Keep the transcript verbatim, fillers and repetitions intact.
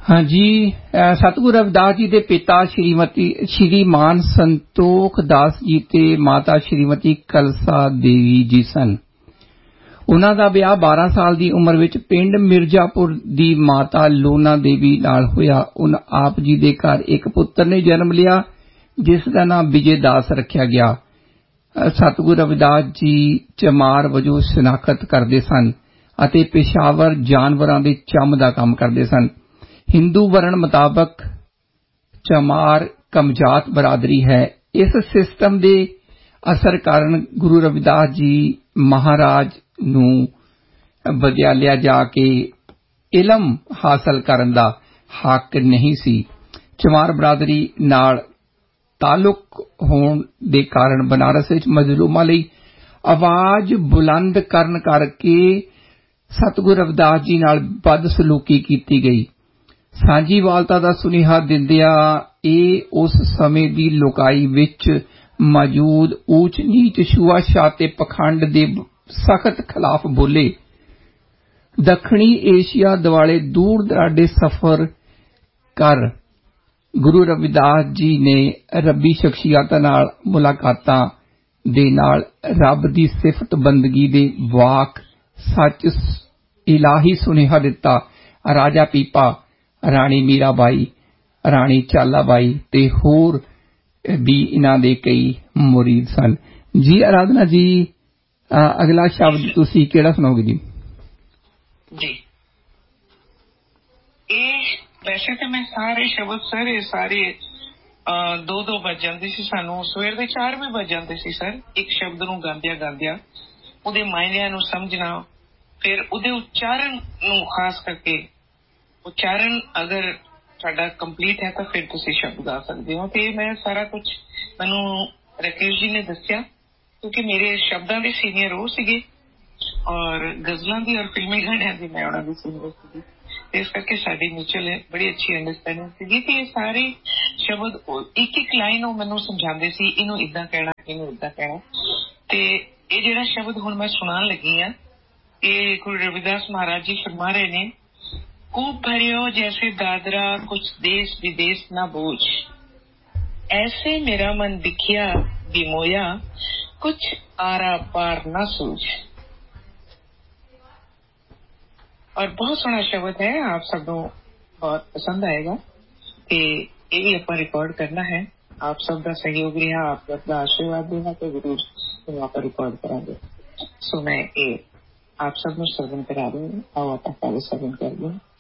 हाँ जी, सतगुरु रविदास जी के पिता श्रीमती श्रीमान संतोख दास जी ते माता श्रीमती कलसा देवी जी सन। उन्हां दा विआह बारह साल दी उम्र विच पिंड मिर्जापुर दी माता लोना देवी नाल होया। उन आप जी दे घर एक पुत्र ने जन्म लिया जिसदा नाम विजय दास रखा गया। सतगुरु रविदास जी चमार वजों शनाखत करदे सन अते पेशावर जानवरां दे चम दा काम करदे सन। हिंदू वर्ण मुताबक चमार कमजात बरादरी है। इस सिस्टम दे असर कारण गुरु रविदास जी महाराज नू विद्यालय जाके इलम हासिल करन दा हक नहीं सी। चमार बरादरी नाल ताल्लुक होण दे कारण बनारस विच मजलूमां लई आवाज बुलंद करन करके सतगुरु रविदास जी नाल बदसलूकी कीती गई। सांझीवालता दा सुनेहा दिंदिया ਇਹ उस समय दी लोकाई विच मौजूद ऊच नीच छुआछात ते पखंड दे सख्त खिलाफ बोले। दक्षिणी एशिया दुआले दूर दराडे सफर कर गुरु रविदास जी ने रब्बी शख्सियतां नाल मुलाकातां दे नाल रब दी सिफत बंदगी दे वाक सच इलाही सुनेहा दिता। राजा पीपा, राणी मीराबाई, राणी चालाबाई ते होर भी इन्हां दे कई मुरीद सन। जी आराधना जी, अगला शब्द तुसी केड़ा सुनाओगे जी? जी ਇਹ वैसे तो मैं सारे शब्द सर ये सारे दो दो बज जाते सी, सानू सवेर दे चार भी बज जाते सी सर। एक शब्द नू गांदिया गांदिया उहदे मायनिਆਂ नू समझना, फिर उहदे उच्चारण नू खास करके उच्चारण अगर साडा कंप्लीट है तो फिर तुसी शब्द गा सकते हो। तो मैं सारा कुछ मैनू राकेश जी ने दस्या क्योंकि मेरे शब्दां दे सीनियर वो सीगे और गजलों की और फिल्मी गाणियां दी मैं उन्हां दी सीनियर सीगी। इस करके साडी म्यूचुअल बड़ी अच्छी अंडरस्टैंडिंग सीगी कि ये सारे शब्द एक एक लाइन वो मैनू समझाते सी, इनू इदां कहना, इनू इदां कहना। ते ये जिहड़ा शब्द हुण मैं सुनान लगी हां, ये गुरु रविदास महाराज जी फरमा रहे ने, कूप भरियो जैसे दादरा कुछ देश विदेश ना बोझ, ऐसे मेरा मन दिखिया बिमोया कुछ आरा पार ना सूझ। और बहुत सोहना शब्द है, आप सबको बहुत पसंद आएगा। ते ये भी अपन रिकॉर्ड करना है, आप सब का सहयोग रहा, आप सबका आशीर्वाद देना तो जरूर वहाँ पर रिकॉर्ड करांगे। सो मैं ये आप सब में श्रवण करा रही हूँ और आप सर्वन कर दूँ।